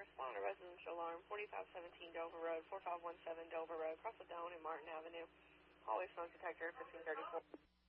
respond to residential alarm, 4517 Dover Road, 4517 Dover Road, across the Doan and Martin Avenue. Hallway smoke detector, 1534.